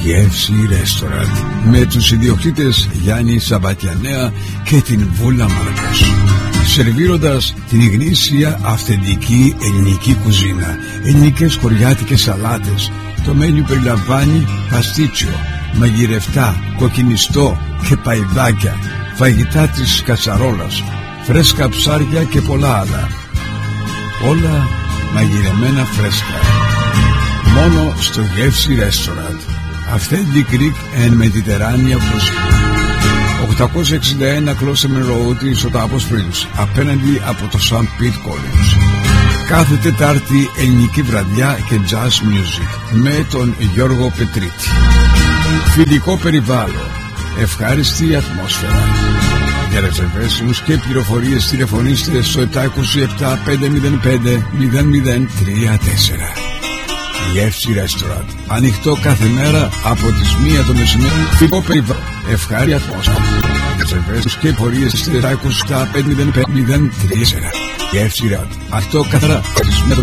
Γεύση Restaurant με τους ιδιοκτήτες Γιάννη Σαββατιανέα και την Βούλα Μάρκος, σερβίροντας την γνήσια αυθεντική ελληνική κουζίνα, ελληνικές χωριάτικες σαλάτες. Το μένιου περιλαμβάνει παστίτσιο, μαγειρευτά, κοκκινιστό και παϊδάκια, φαγητά της κατσαρόλας, φρέσκα ψάρια και πολλά άλλα. Όλα μαγειρεμένα φρέσκα. Μόνο στο Γεύση Restaurant. Authentic Greek and Mediterranean cuisine. 861 Closeman Road στο Τάπος Springs, απέναντι από το St. Pete College. Κάθε Τετάρτη ελληνική βραδιά και jazz music με τον Γιώργο Πετρίτη. Φιλικό περιβάλλον, ευχάριστη ατμόσφαιρα. Για reservations και πληροφορίες τηλεφωνήστε στο 727 505 0034. Γεύση Restaurant. Ανοιχτό κάθε μέρα από τις 1 το μεσημέρι. Φιλικό περιβάλλον, ευχάριστη ατμόσφαιρα. Για reservations και πληροφορίες στο 727 505 0034. Γεύση Restaurant. Ανοιχτό κάθε μέρα από τις 1